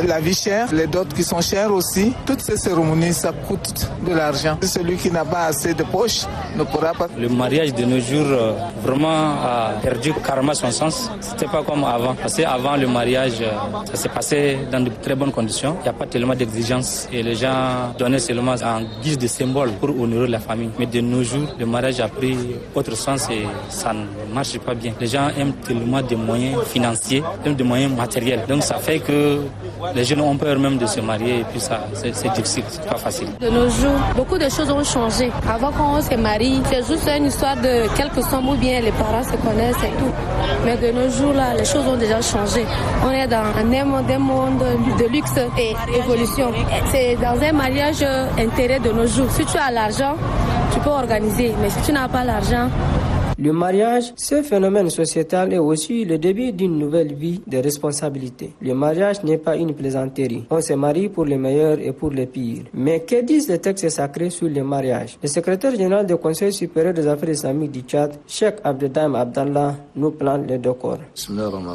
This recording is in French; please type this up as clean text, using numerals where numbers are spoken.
la vie chère, les dots qui sont chères aussi. Toutes ces cérémonies, ça coûte de l'argent. Celui qui n'a pas assez de poche ne pourra pas. Le mariage de nos jours vraiment a perdu carrément son sens. C'était pas comme avant. Parce qu'avant le mariage, ça s'est passé dans de très bonnes conditions. Il n'y a pas tellement d'exigences et les gens donnaient seulement en guise de symbole pour honorer la famille. Mais de nos jours, le mariage a pris autre sens et ça ne marche pas bien. Les gens aiment tellement des moyens financiers, aiment des moyens matériels. Donc ça fait que les jeunes ont peur même de se marier et puis ça, c'est difficile, c'est pas facile. De nos jours, beaucoup de choses ont changé. Avant quand on se marie, c'est juste une histoire de quelques sommes ou bien les parents se connaissent et tout. Mais de nos jours là, les choses ont déjà changé. On est dans un monde de luxe et d'évolution. C'est dans un mariage intérêt de nos jours. Si tu as l'argent, tu peux organiser. Mais si tu n'as pas l'argent... Le mariage, ce phénomène sociétal est aussi le début d'une nouvelle vie de responsabilité. Le mariage n'est pas une plaisanterie. On se marie pour les meilleurs et pour les pires. Mais que disent les textes sacrés sur le mariage? Le secrétaire général du Conseil supérieur des affaires islamiques du Tchad, Cheikh Abdeldaim Abdallah, nous plante le décor.